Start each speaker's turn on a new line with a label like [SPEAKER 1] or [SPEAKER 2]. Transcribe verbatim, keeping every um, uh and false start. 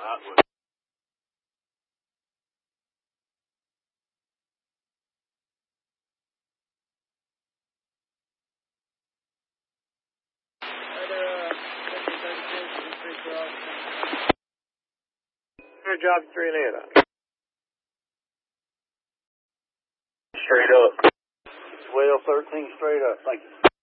[SPEAKER 1] Good job, three and eight. Straight up. twelve thirteen straight up. Thank you.